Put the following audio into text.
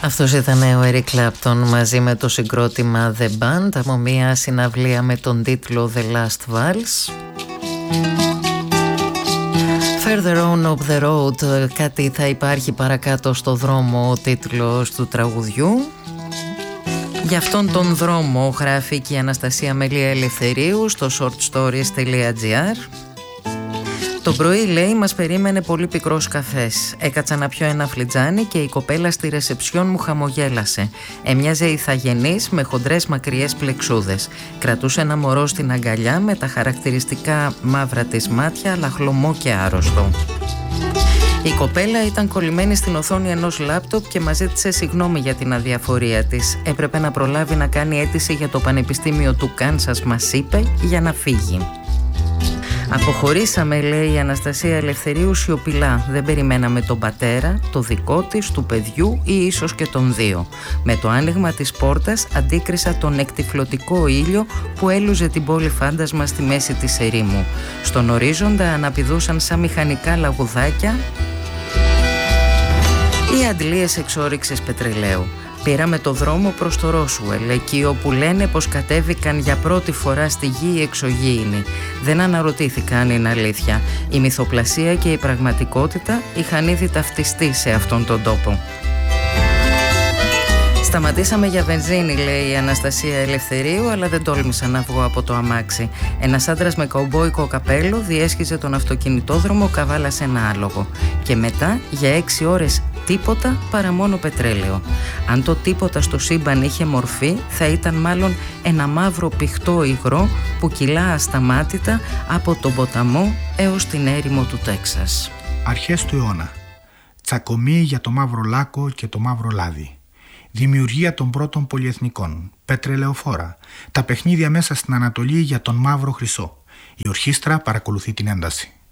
Αυτός ήταν ο Eric Clapton μαζί με το συγκρότημα The Band από μια συναυλία με τον τίτλο The Last Waltz. Further on up the road, κάτι θα υπάρχει παρακάτω στο δρόμο, ο τίτλος του τραγουδιού. Για αυτόν τον δρόμο γράφει και η Αναστασία Μελία Ελευθερίου στο shortstories.gr. Το πρωί, λέει, μας περίμενε πολύ πικρός καφές. Έκατσα να πιω ένα φλιτζάνι και η κοπέλα στη ρεσεψιόν μου χαμογέλασε. Έμοιαζε ηθαγενής με χοντρές μακριές πλεξούδες. Κρατούσε ένα μωρό στην αγκαλιά με τα χαρακτηριστικά μαύρα της μάτια, αλλά χλωμό και άρρωστο. Η κοπέλα ήταν κολλημένη στην οθόνη ενός λάπτοπ και μας ζήτησε συγγνώμη για την αδιαφορία της. Έπρεπε να προλάβει να κάνει αίτηση για το Πανεπιστήμιο του Κάνσας, μας είπε, για να φύγει. Αποχωρήσαμε, λέει η Αναστασία Ελευθερίου, σιωπηλά. Δεν περιμέναμε τον πατέρα, το δικό της, του παιδιού ή ίσως και των δύο. Με το άνοιγμα της πόρτας αντίκρισα τον εκτυφλωτικό ήλιο που έλουζε την πόλη φάντασμα στη μέση της ερήμου. Στον ορίζοντα αναπηδούσαν σαν μηχανικά λαγουδάκια οι αντλίες εξόρυξης πετρελαίου. Πήραμε το δρόμο προς το Ρόσουελ, εκεί όπου λένε πως κατέβηκαν για πρώτη φορά στη γη οι εξωγήινοι. Δεν αναρωτήθηκα αν είναι αλήθεια. Η μυθοπλασία και η πραγματικότητα είχαν ήδη ταυτιστεί σε αυτόν τον τόπο. Σταματήσαμε για βενζίνη, λέει η Αναστασία Ελευθερίου, αλλά δεν τόλμησα να βγω από το αμάξι. Ένας άντρας με καουμπόικο καπέλο διέσχιζε τον αυτοκινητόδρομο, καβάλασε ένα άλογο. Και μετά, για 6 ώρες, τίποτα παρά μόνο πετρέλαιο. Αν το τίποτα στο σύμπαν είχε μορφή, θα ήταν μάλλον ένα μαύρο πηχτό υγρό που κυλά ασταμάτητα από τον ποταμό έως την έρημο του Τέξας. Αρχές του αιώνα. Τσακωμοί για το μαύρο λάκκο και το μαύρο λάδι. Δημιουργία των πρώτων πολυεθνικών. Πετρελαιοφόρα. Τα παιχνίδια μέσα στην Ανατολή για τον μαύρο χρυσό. Η ορχήστρα παρακολουθεί την ένταση.